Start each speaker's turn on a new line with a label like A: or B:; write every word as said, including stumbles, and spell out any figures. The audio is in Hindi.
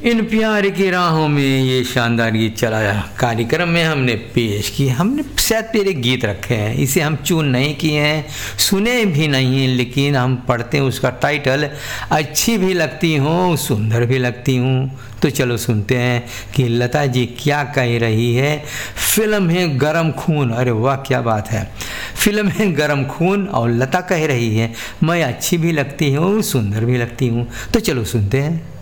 A: इन प्यार की राहों में ये शानदार गीत चला कार्यक्रम में हमने पेश की। हमने शायद तेरे गीत रखे हैं, इसे हम चून नहीं किए हैं, सुने भी नहीं हैं, लेकिन हम पढ़ते हैं उसका टाइटल, अच्छी भी लगती हूँ सुंदर भी लगती हूँ। तो चलो सुनते हैं कि लता जी क्या कह रही है। फिल्म है गरम खून, अरे वाह क्या बात है, फिल्म है गरम खून और लता कह रही है मैं अच्छी भी लगती हूँ सुंदर भी लगती हूँ। तो चलो सुनते हैं।